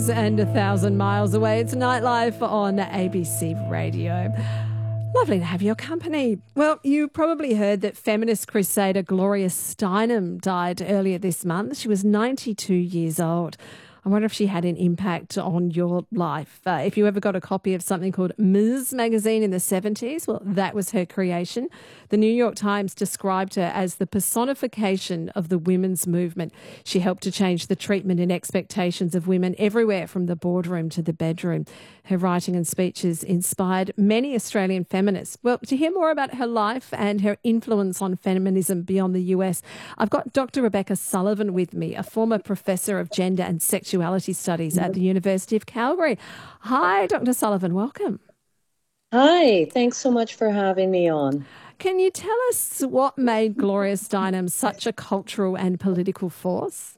And 1,000 miles away, it's Nightlife on ABC Radio. Lovely to have your company. Well, you probably heard that feminist crusader Gloria Steinem died earlier this month. She was 92 years old. I wonder if she had an impact on your life. If you ever got a copy of something called Ms. magazine in the 70s, well, that was her creation. The New York Times described her as the personification of the women's movement. She helped to change the treatment and expectations of women everywhere from the boardroom to the bedroom. Her writing and speeches inspired many Australian feminists. Well, to hear more about her life and her influence on feminism beyond the US, I've got Dr. Rebecca Sullivan with me, a former professor of gender and sexuality studies at the University of Calgary. Hi, Dr. Sullivan, welcome. Hi, thanks so much for having me on. Can you tell us what made Gloria Steinem such a cultural and political force?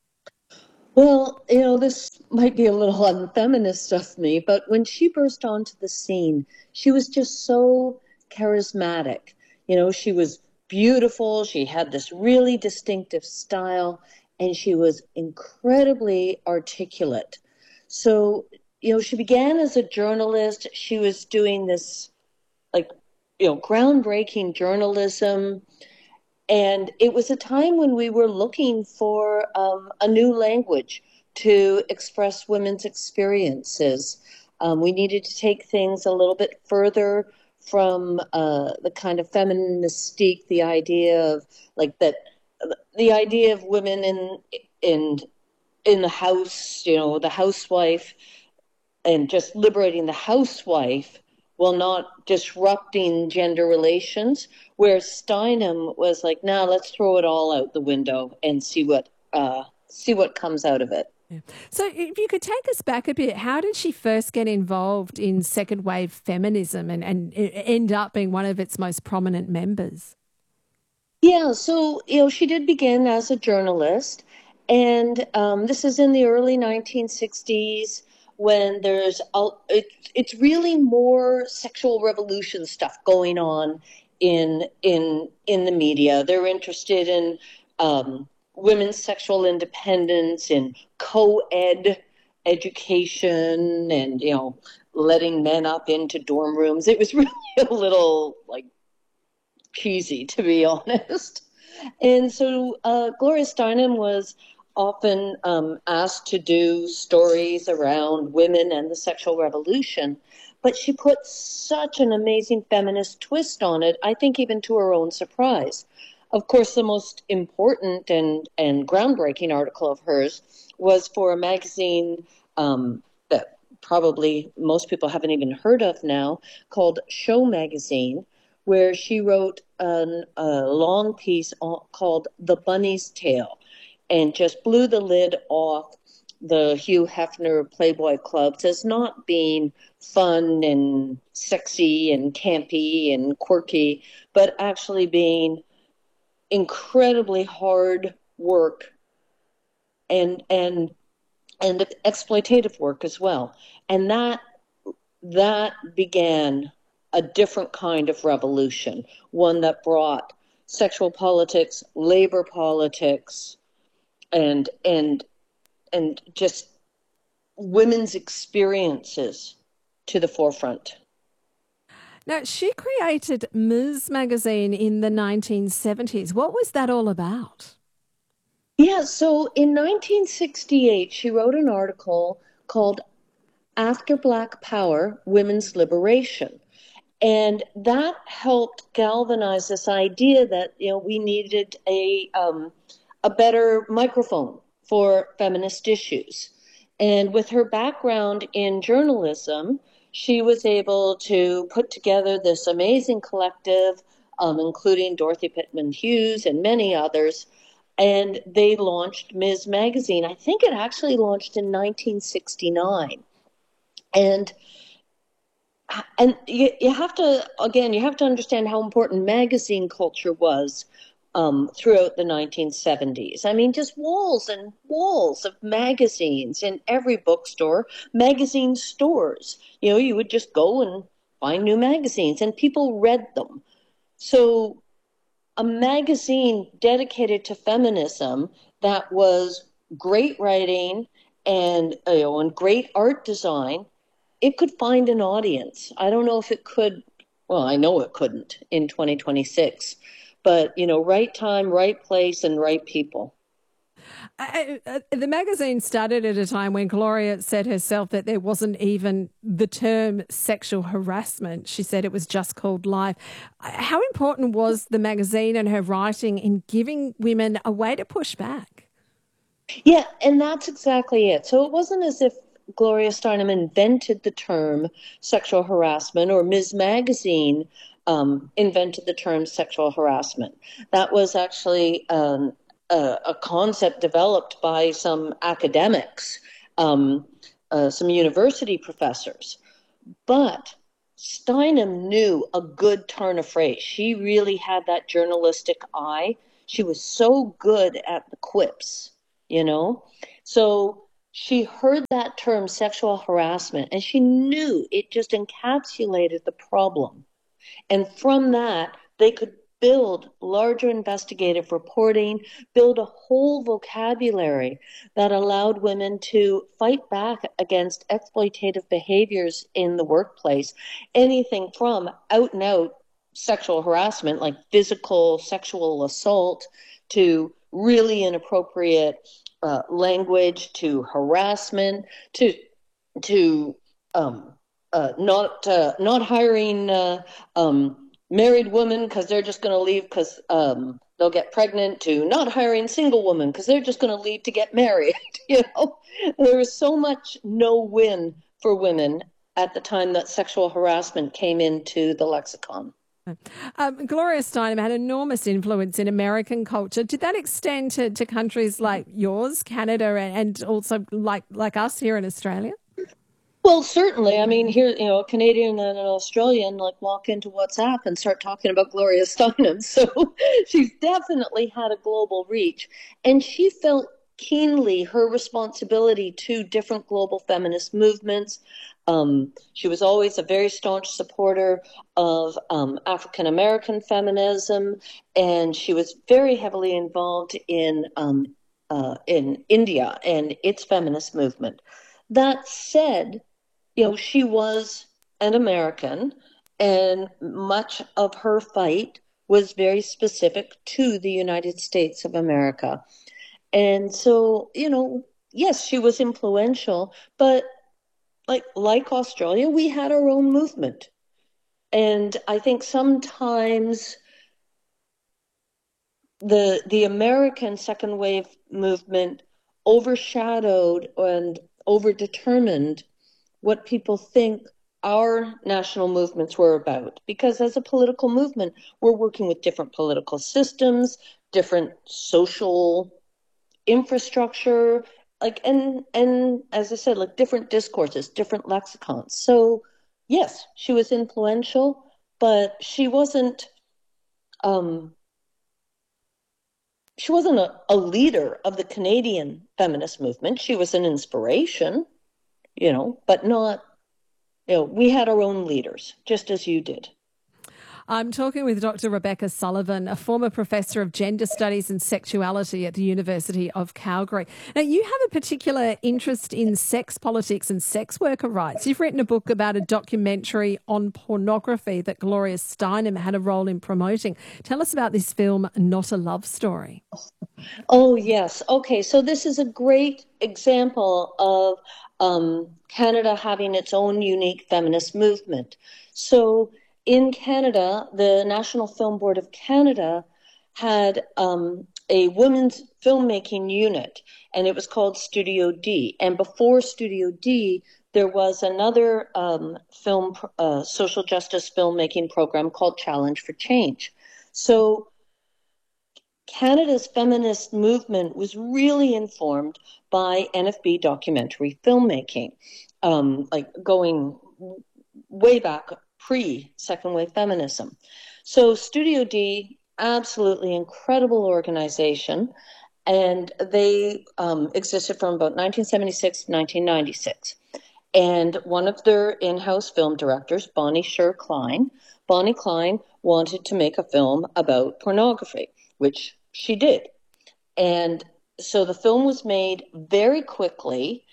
Well, this might be a little unfeminist of me, but when she burst onto the scene, she was just so charismatic. She was beautiful. She had this really distinctive style, and she was incredibly articulate. So, she began as a journalist. She was doing this, groundbreaking journalism. And it was a time when we were looking for a new language to express women's experiences. We needed to take things a little bit further from the kind of feminine mystique, the idea of the idea of women in the house, the housewife, and just liberating the housewife while not disrupting gender relations, where Steinem was like, "Now let's throw it all out the window and see what comes out of it." Yeah. So if you could take us back a bit, how did she first get involved in second wave feminism and end up being one of its most prominent members? Yeah, so she did begin as a journalist, and this is in the early 1960s. When it's really more sexual revolution stuff going on in the media. They're interested in women's sexual independence, in co-ed education, and letting men up into dorm rooms. It was really a little cheesy, to be honest. And so Gloria Steinem was often asked to do stories around women and the sexual revolution, but she put such an amazing feminist twist on it, I think even to her own surprise. Of course, the most important and groundbreaking article of hers was for a magazine that probably most people haven't even heard of now, called Show Magazine, where she wrote a long piece called The Bunny's Tale, and just blew the lid off the Hugh Hefner Playboy clubs as not being fun and sexy and campy and quirky, but actually being incredibly hard work and exploitative work as well. And that began a different kind of revolution, one that brought sexual politics, labor politics, and just women's experiences to the forefront. Now, she created Ms. magazine in the 1970s. What was that all about? Yeah, so in 1968, she wrote an article called After Black Power, Women's Liberation. And that helped galvanize this idea that we needed a better microphone for feminist issues. And with her background in journalism, she was able to put together this amazing collective, including Dorothy Pitman Hughes and many others. And they launched Ms. Magazine. I think it actually launched in 1969. And you have to understand how important magazine culture was throughout the 1970s. I mean, just walls and walls of magazines in every bookstore, magazine stores. You would just go and find new magazines, and people read them. So a magazine dedicated to feminism that was great writing and great art design, it could find an audience. I don't know if it could. Well, I know it couldn't in 2026, but right time, right place, and right people. The magazine started at a time when Gloria said herself that there wasn't even the term sexual harassment. She said it was just called life. How important was the magazine and her writing in giving women a way to push back? Yeah, and that's exactly it. So it wasn't as if Gloria Steinem invented the term sexual harassment or Ms. Magazine invented the term sexual harassment. That was actually a concept developed by some academics, some university professors. But Steinem knew a good turn of phrase. She really had that journalistic eye. She was so good at the quips, So she heard that term sexual harassment and she knew it just encapsulated the problem. And from that, they could build larger investigative reporting, build a whole vocabulary that allowed women to fight back against exploitative behaviors in the workplace, anything from out and out sexual harassment, like physical sexual assault, to really inappropriate language, to harassment, to not hiring married women because they're just going to leave because they'll get pregnant, to not hiring single women because they're just going to leave to get married. There was so much no win for women at the time that sexual harassment came into the lexicon. Gloria Steinem had enormous influence in American culture. Did that extend to countries like yours, Canada, and also like us here in Australia? Well, certainly. I mean, here, a Canadian and an Australian walk into WhatsApp and start talking about Gloria Steinem. So she's definitely had a global reach. And she felt keenly her responsibility to different global feminist movements. She was always a very staunch supporter of African American feminism, and she was very heavily involved in India and its feminist movement. That said, she was an American, and much of her fight was very specific to the United States of America. And so, yes, she was influential, but like Australia, we had our own movement. And I think sometimes the American second wave movement overshadowed and overdetermined what people think our national movements were about. Because as a political movement, we're working with different political systems, different social infrastructure, and as I said, different discourses, different lexicons. So yes, she was influential, but she wasn't a leader of the Canadian feminist movement. She was an inspiration, but not, we had our own leaders, just as you did. I'm talking with Dr. Rebecca Sullivan, a former professor of gender studies and sexuality at the University of Calgary. Now, you have a particular interest in sex politics and sex worker rights. You've written a book about a documentary on pornography that Gloria Steinem had a role in promoting. Tell us about this film, Not a Love Story. Oh, yes. Okay, so this is a great example of Canada having its own unique feminist movement. So in Canada, the National Film Board of Canada had a women's filmmaking unit, and it was called Studio D. And before Studio D, there was another social justice filmmaking program called Challenge for Change. So Canada's feminist movement was really informed by NFB documentary filmmaking, going way back pre-second wave feminism. So Studio D, absolutely incredible organization, and they existed from about 1976 to 1996. And one of their in-house film directors, Bonnie Klein wanted to make a film about pornography, which she did. And so the film was made very quickly,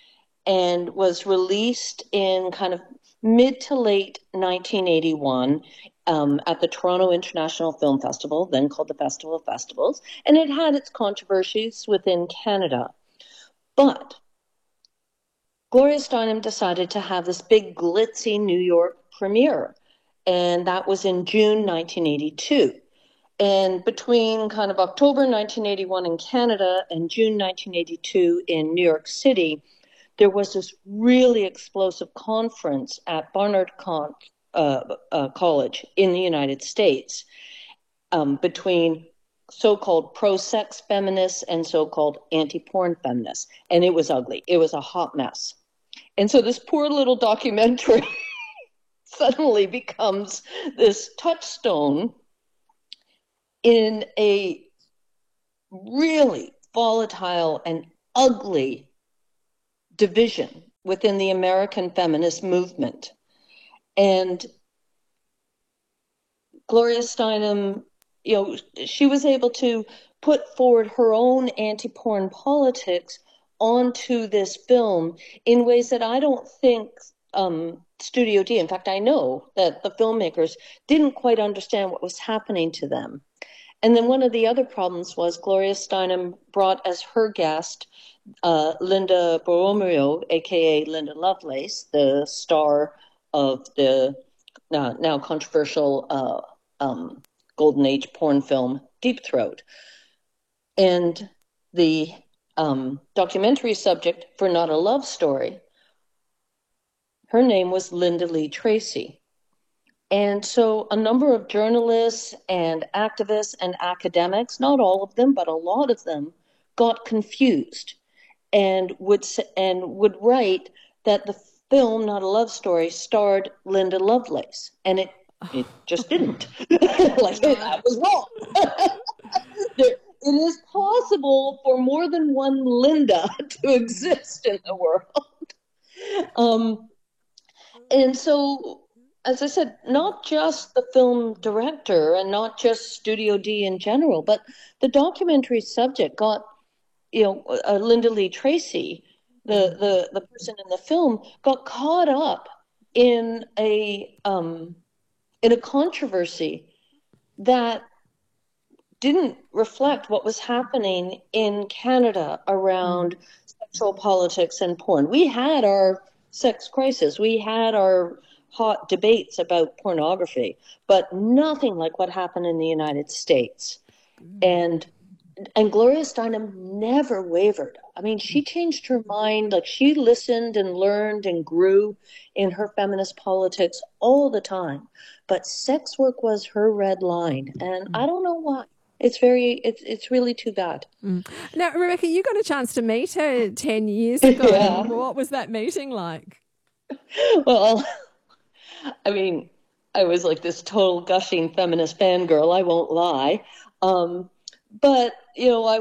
and was released in kind of mid to late 1981 at the Toronto International Film Festival, then called the Festival of Festivals, and it had its controversies within Canada. But Gloria Steinem decided to have this big glitzy New York premiere, and that was in June 1982. And between kind of October 1981 in Canada and June 1982 in New York City, there was this really explosive conference at Barnard College in the United States between so-called pro-sex feminists and so-called anti-porn feminists. And it was ugly. It was a hot mess. And so this poor little documentary suddenly becomes this touchstone in a really volatile and ugly division within the American feminist movement. And Gloria Steinem, she was able to put forward her own anti-porn politics onto this film in ways that I don't think Studio D, in fact, I know that the filmmakers didn't quite understand what was happening to them. And then one of the other problems was Gloria Steinem brought as her guest Linda Borromeo, aka Linda Lovelace, the star of the now controversial Golden Age porn film Deep Throat. And the documentary subject for Not a Love Story, her name was Linda Lee Tracy. And so a number of journalists and activists and academics, not all of them, but a lot of them, got confused and would write that the film Not a Love Story starred Linda Lovelace, and it just didn't. That was wrong. It is possible for more than one Linda to exist in the world. And so, as I said, not just the film director and not just Studio D in general, but the documentary subject got, Linda Lee Tracy, the person in the film, got caught up in a controversy that didn't reflect what was happening in Canada around sexual politics and porn. We had our sex crisis. We had our hot debates about pornography, but nothing like what happened in the United States. And Gloria Steinem never wavered. I mean, she changed her mind. Like, she listened and learned and grew in her feminist politics all the time. But sex work was her red line, and I don't know why. It's really too bad. Now, Rebecca, you got a chance to meet her 10 years ago. Yeah. What was that meeting like? Well, I mean, I was like this total gushing feminist fangirl, I won't lie. But I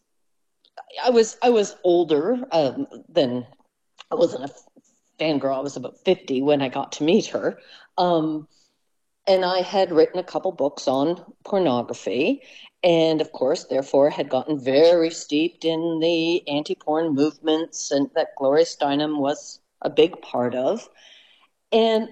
was older than, I wasn't a fangirl. I was about 50 when I got to meet her. And I had written a couple books on pornography, and of course, therefore, had gotten very steeped in the anti-porn movements, and that Gloria Steinem was a big part of. And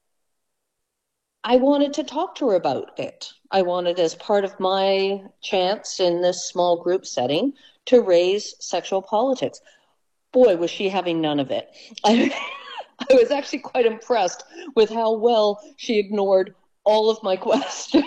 I wanted to talk to her about it. I wanted, as part of my chance in this small group setting, to raise sexual politics. Boy, was she having none of it. I was actually quite impressed with how well she ignored all of my questions.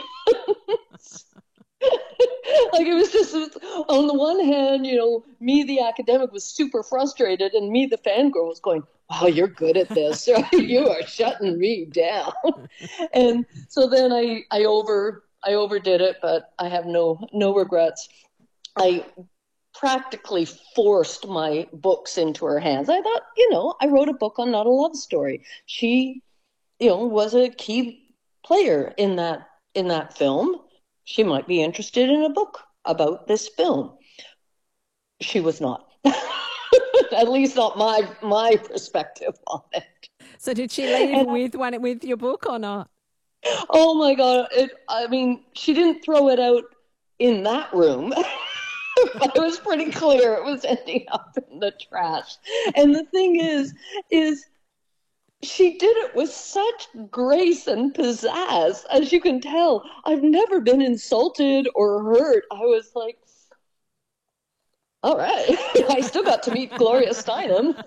Like, it was just, on the one hand, me, the academic, was super frustrated, and me, the fangirl, was going, wow, you're good at this. You are shutting me down. And so then I overdid it, but I have no regrets. I practically forced my books into her hands. I thought, I wrote a book on Not a Love Story. She, was a key player in that film. She might be interested in a book about this film. She was not. At least not my perspective on it. So did she leave with your book or not? Oh my God. She didn't throw it out in that room. but it was pretty clear it was ending up in the trash. And the thing is she did it with such grace and pizzazz. As you can tell, I've never been insulted or hurt. I was like, all right, I still got to meet Gloria Steinem.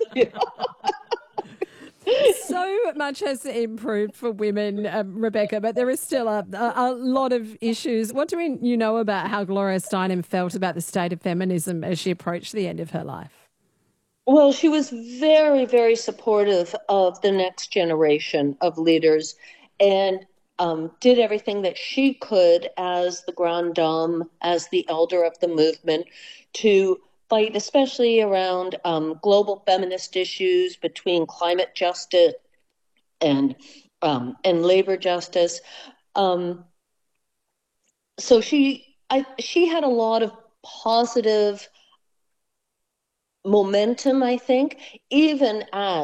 So much has improved for women, Rebecca, but there is still a lot of issues. What do you know about how Gloria Steinem felt about the state of feminism as she approached the end of her life? Well, she was very, very supportive of the next generation of leaders and did everything that she could as the Grande Dame, as the elder of the movement, to fight, especially around global feminist issues between climate justice and labor justice. So she had a lot of positive momentum, I think, even as